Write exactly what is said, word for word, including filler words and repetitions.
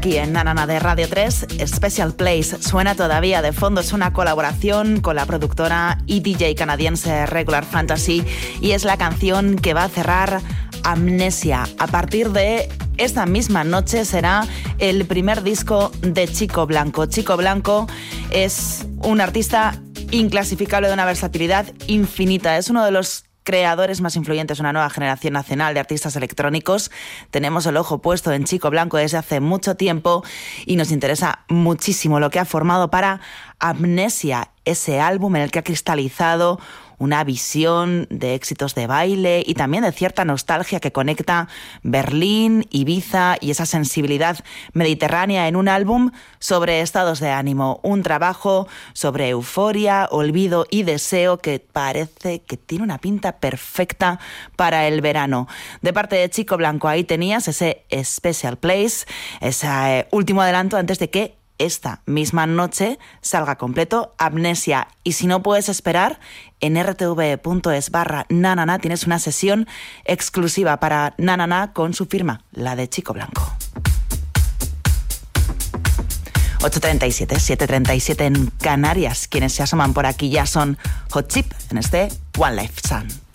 aquí en Nanana de Radio tres. Special Place suena todavía de fondo, es una colaboración con la productora y D J canadiense Regular Fantasy y es la canción que va a cerrar Amnesia. A partir de esta misma noche será el primer disco de Chico Blanco. Chico Blanco es un artista inclasificable de una versatilidad infinita, es uno de los creadores más influyentes de una nueva generación nacional de artistas electrónicos. Tenemos el ojo puesto en Chico Blanco desde hace mucho tiempo y nos interesa muchísimo lo que ha formado para Amnesia, ese álbum en el que ha cristalizado una visión de éxitos de baile y también de cierta nostalgia que conecta Berlín, Ibiza y esa sensibilidad mediterránea en un álbum sobre estados de ánimo, un trabajo sobre euforia, olvido y deseo que parece que tiene una pinta perfecta para el verano. De parte de Chico Blanco, ahí tenías ese Special Place, ese eh, último adelanto antes de que esta misma noche salga completo Amnesia. Y si no puedes esperar, en rtv.es barra nanana tienes una sesión exclusiva para Nanana con su firma, la de Chico Blanco. ocho treinta y siete, siete treinta y siete en Canarias. Quienes se asoman por aquí ya son Hot Chip en este One Life Sun.